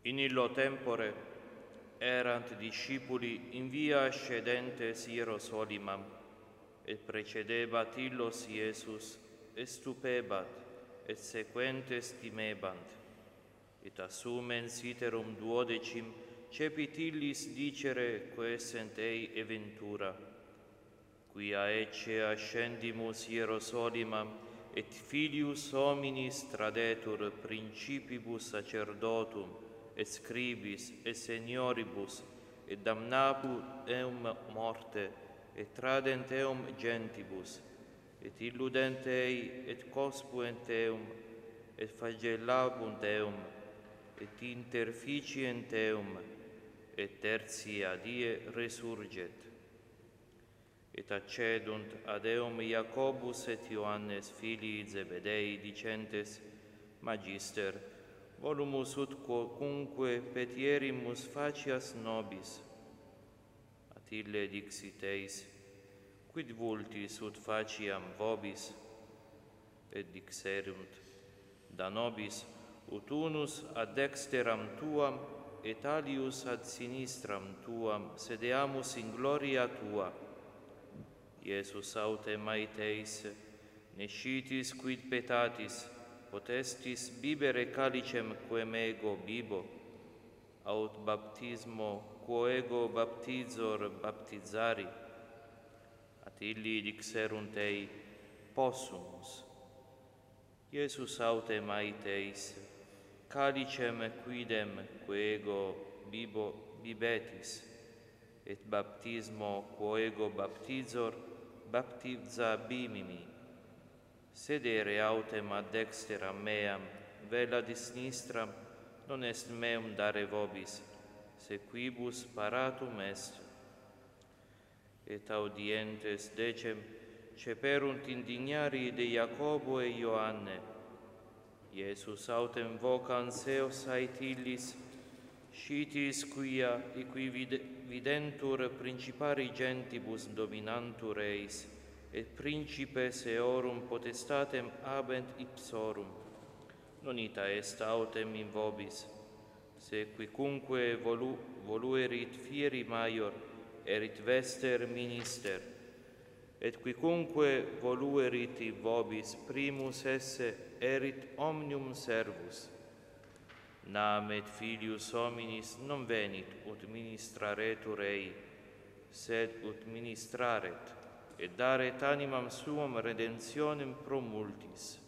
In illo tempore erant discipuli in via scedentes Hierosolimam, et precedebat illos Iesus, et stupebat, et sequentes timebant. Et assumens iterum duodecim cepit illis dicere quaessent ei eventura, quia ecce ascendimus Hierosolimam, et filius hominis tradetur principibus sacerdotum, et scribis, et senioribus, et damnabut eum morte, et tradent eum gentibus, et illudent ei, et cospuent eum, et flagellabunt eum, et interficient eum, et tertia die resurget. Et accedunt ad eum Iacobus et Ioannes filii Zebedei, dicentes: Magister, volumus ut quocunque petierimus facias nobis. At ille dixit eis: Quid vultis ut faciam vobis? Et dixerunt: Da nobis ut unus ad dexteram tuam, et alius ad sinistram tuam sedeamus in gloria tua. Iesus autem aeteis: Nescitis quid petatis, potestis bibere calicem quem ego bibo, aut baptismo quo ego baptizor baptizari? At illi dixerunt ei: Possumus. Iesus autem aeteis: Calicem quidem quo ego bibo bibetis, et baptismo quo ego baptizor baptizabimini. Sedere autem ad dexteram meam, vel ad sinistram, non est meum dare vobis, se quibus paratum est. Et audientes decem ceperunt indignari de Iacobo e Ioanne. Iesus autem vocans eos ait illis: Scitis quia, qui videntur principari gentibus dominantur eis, et principes eorum potestatem habent ipsorum. Non ita est autem in vobis, se quicunque voluerit fieri maior, erit vester minister, et quicunque voluerit vobis primus esse, erit omnium servus. Nam et filius hominis non venit ut ministraretur ei, sed ut ministraret, et daret animam suam redemptionem pro multis.